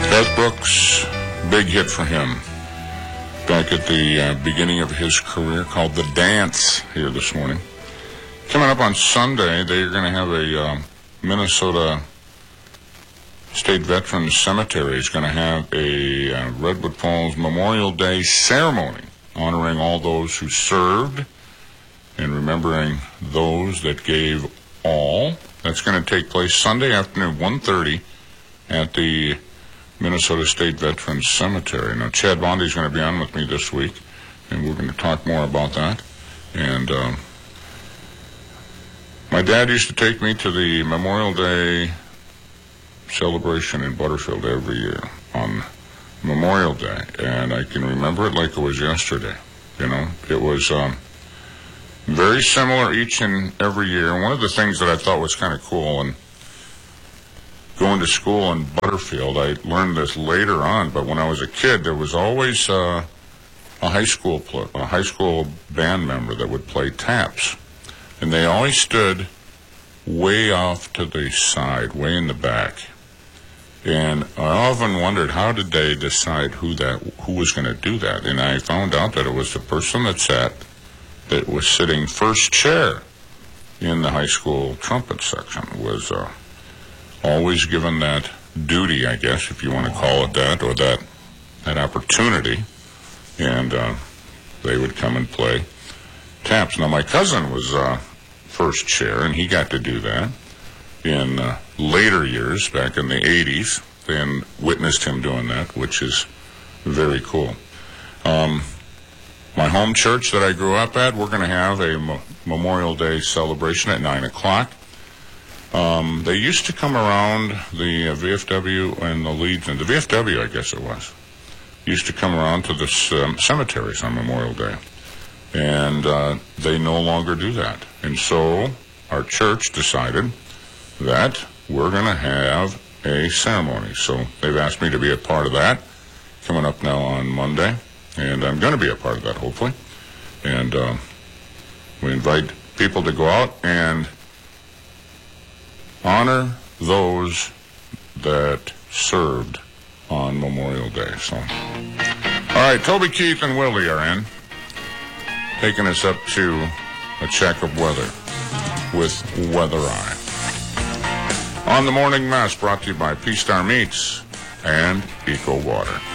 Garth Brooks, big hit for him back at the beginning of his career, called The Dance, here this morning. Coming up on Sunday, they're going to have a Minnesota State Veterans Cemetery is going to have a Redwood Falls Memorial Day ceremony honoring all those who served and remembering those that gave all. That's going to take place Sunday afternoon, 1:30, at the Minnesota State Veterans Cemetery. Now, Chad Bondy's going to be on with me this week, and we're going to talk more about that. And my dad used to take me to the Memorial Day celebration in Butterfield every year on Memorial Day, and I can remember it like it was yesterday. You know, it was very similar each and every year. And one of the things that I thought was kind of cool, and going to school in Butterfield, I learned this later on, but when I was a kid, there was always a high school band member that would play taps, and they always stood way off to the side, way in the back. And I often wondered, how did they decide who was going to do that? And I found out that it was the person that was sitting first chair in the high school trumpet section was always given that duty, I guess, if you want to call it that, or that opportunity. And they would come and play taps. Now, my cousin was first chair, and he got to do that in later years, back in the 80s, and witnessed him doing that, which is very cool. My home church that I grew up at, we're going to have a Memorial Day celebration at 9 o'clock. They used to come around the VFW and the Legion, the VFW, I guess it was, used to come around to the cemeteries on Memorial Day. And they no longer do that. And so our church decided that we're going to have a ceremony. So they've asked me to be a part of that, coming up now on Monday. And I'm going to be a part of that, hopefully. And we invite people to go out and honor those that served on Memorial Day. So, all right, Toby Keith and Willie are in, taking us up to a check of weather with Weather Eye. On the Morning Mess, brought to you by P-Star Meats and Eco Water.